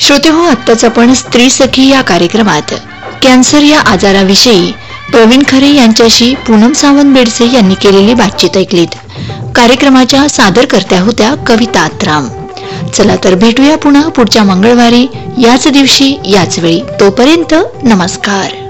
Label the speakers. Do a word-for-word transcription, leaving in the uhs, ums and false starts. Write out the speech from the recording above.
Speaker 1: श्रोते हो, आत्ताच आपण स्त्री सखी या कार्यक्रमात कॅन्सर या आजाराविषयी प्रवीण खरे यांच्याशी पूनम सावंत बेडसे यांनी केलेली बातचीत ऐकलीत. कार्यक्रमाच्या सादरकर्त्या होत्या कविता आत्राम. चला तर भेटूया पुन्हा पुढच्या मंगळवारी याच दिवशी याच वेळी. तोपर्यंत नमस्कार.